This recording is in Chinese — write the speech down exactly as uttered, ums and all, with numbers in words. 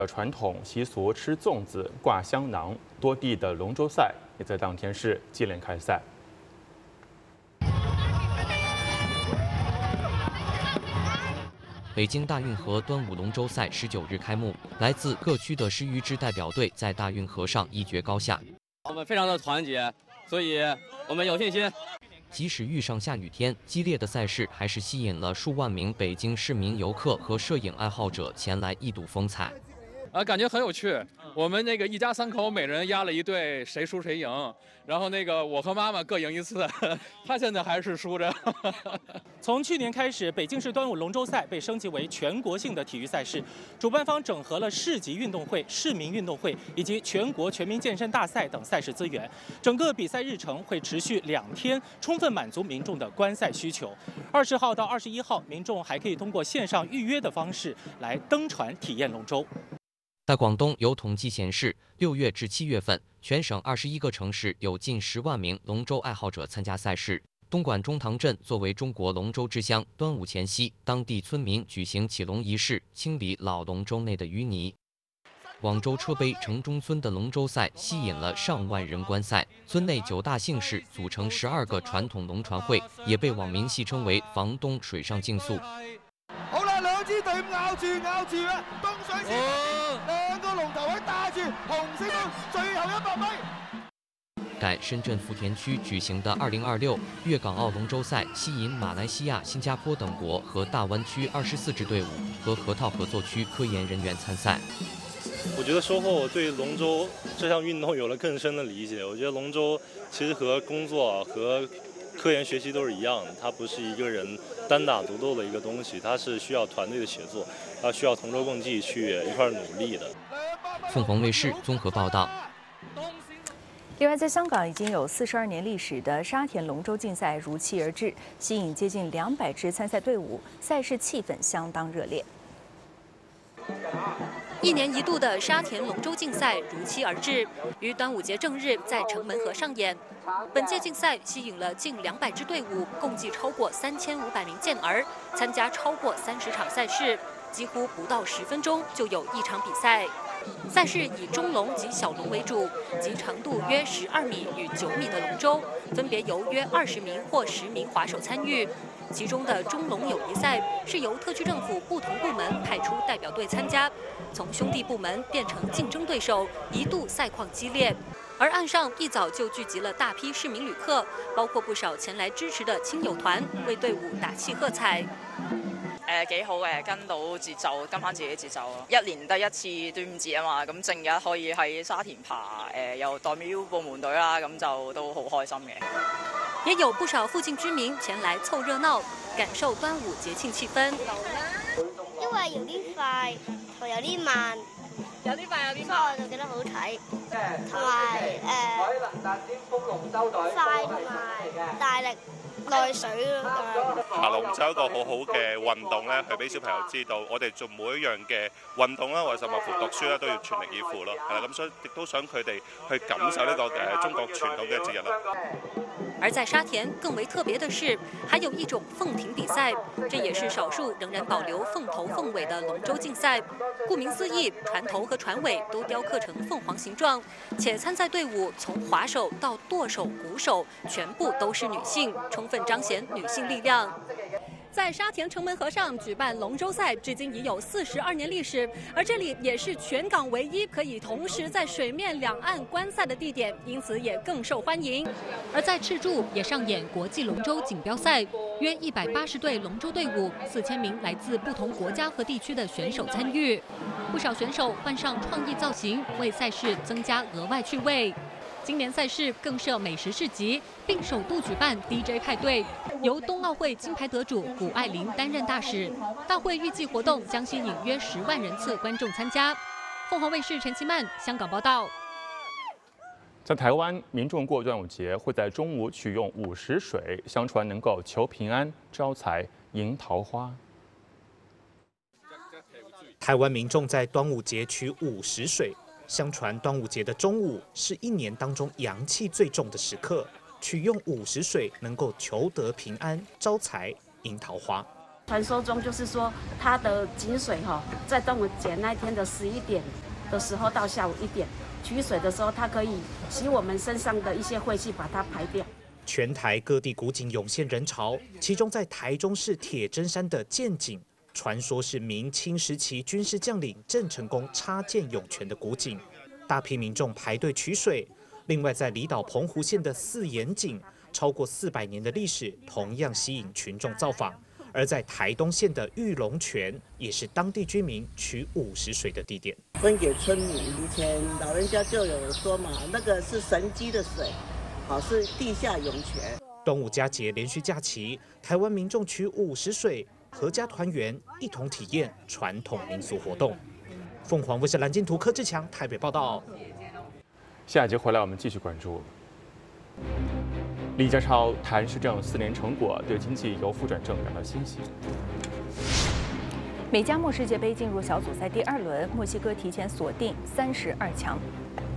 传统习俗吃粽子、挂香囊，多地的龙舟赛也在当天是接连开赛。 北京大运河端午龙舟赛十九日开幕，来自各区的十余支代表队在大运河上一决高下。 我们非常的团结，所以我们有信心。 即使遇上下雨天，激烈的赛事还是吸引了数万名北京市民游客和摄影爱好者前来一睹风采。 啊，感觉很有趣。我们那个一家三口每人压了一队，谁输谁赢。然后那个我和妈妈各赢一次，他现在还是输着。 从去年开始，北京市端午龙舟赛被升级为全国性的体育赛事，主办方整合了市级运动会、市民运动会以及全国全民健身大赛等赛事资源。整个比赛日程会持续两天，充分满足民众的观赛需求。二十号到二十一号，民众还可以通过线上预约的方式来登船体验龙舟。 在广东，有统计显示，六月至七月份，全省二十一个城市有近十万名龙舟爱好者参加赛事。东莞中塘镇作为中国龙舟之乡，端午前夕，当地村民举行起龙仪式，清理老龙舟内的淤泥。广州车陂城中村的龙舟赛吸引了上万人观赛，村内九大姓氏组成十二个传统龙船会，也被网民戏稱為房東水上競速。 好啦，兩支隊伍咬住咬住啊，東上先，兩個龍頭位帶住紅色燈，最後一百米。 在深圳福田區舉行的二零二六粵港澳龍舟賽，吸引馬來西亞、新加坡等國和大灣區二十四支隊伍和河套合作區科研人員參賽。 我覺得收穫我對龍舟這項運動有了更深的理解。我覺得龍舟其實和工作和 科研學習都是一樣的，它不是一個人單打獨鬥的一個東西，它是需要團隊的協作，它需要同舟共濟去一塊努力的。 鳳凰衛視綜合報道。 另外，在香港已經有四十二年歷史的沙田龍舟競賽如期而至，吸引接近兩百支參賽隊伍，賽事氣氛相當熱烈。 一年一度的沙田龍舟競賽如期而至，於端午節正日在城門河上演。本屆競賽吸引了近兩百支隊伍，共計超過三千五百名健兒參加超過三十場賽事，幾乎不到十分鐘就有一場比賽。賽事以中龍及小龍為主，及長度約十二米與九米的龍舟，分別由約二十名或十名划手參與。 其中的中龍友誼賽是由特區政府不同部門派出代表隊參加，從兄弟部門變成競爭對手，一度賽況激烈。而岸上一早就聚集了大批市民旅客，包括不少前來支持的親友團，為隊伍打氣喝彩。 誒幾好嘅，跟到節奏，跟翻自己節奏咯。一年得一次端午節啊嘛，咁正日可以喺沙田爬，誒又代表部門隊啦，咁就都好開心嘅。 也有不少附近居民前來湊熱鬧，感受端午節慶氣氛。 因為有啲快同有啲慢， 有啲快有啲慢，所以我就覺得好睇，同埋誒快同埋大力內水咯。 爬龍舟一個好好嘅運動咧，去俾小朋友知道，我哋做每一樣嘅運動啦，或者甚至乎讀書咧，都要全力以赴咯。係啦，咁所以亦都想佢哋去感受呢個誒中國傳統嘅節日啦。 而在沙田更為特別的是，還有一種鳳艇比賽，這也是少數仍然保留鳳頭鳳尾的龍舟競賽。顧名思義，船頭和船尾都雕刻成鳳凰形狀，且參賽隊伍從划手到舵手、鼓手，全部都是女性，充分彰顯女性力量。 在沙田城門河上舉辦龍舟賽，至今已有四十二年歷史，而這裡也是全港唯一可以同時在水面兩岸觀賽的地點，因此也更受歡迎。而在赤柱也上演國際龍舟錦標賽，約一百八十隊龍舟隊伍，四千名來自不同國家和地區的選手參與，不少選手換上創意造型，為賽事增加額外趣味。 今年賽事更設美食市集，並首度舉辦 D J 派對，由冬奧會金牌得主谷愛凌擔任大使。大會預計活動將吸引約十萬人次觀眾參加。鳳凰衛視陳其曼香港報道。 在台灣，民眾過端午節會在中午取用午時水，相傳能夠求平安、招財、迎桃花。 台灣民眾在端午節取午時水。 相傳端午節的中午是一年當中陽氣最重的時刻，取用午時水能夠求得平安、招財、迎桃花。 传说中就是说，它的井水哈，在端午节那天的十一点的时候到下午一点取水的时候，它可以洗我们身上的一些晦气，把它排掉。 全台各地古井涌现人潮，其中在台中市铁砧山的建井，传说是明清时期军事将领郑成功插剑涌泉的古井，大批民众排队取水。另外，在离岛澎湖县的四眼井，超过四百年的历史，同样吸引群众造访。而在台东县的玉龙泉，也是当地居民取午时水的地点。 分给村民，以前老人家就有说嘛，那个是神机的水，好是地下涌泉。 端午佳节连续假期，台湾民众取午时水，阖家团圆，一同体验传统民俗活动。凤凰卫视蓝鲸图柯志强台北报道。 下一节回来，我们继续关注。李家超谈施政四年成果，对经济由负转正感到欣喜。 美加墨世界杯进入小组赛第二轮，墨西哥提前锁定三十二强。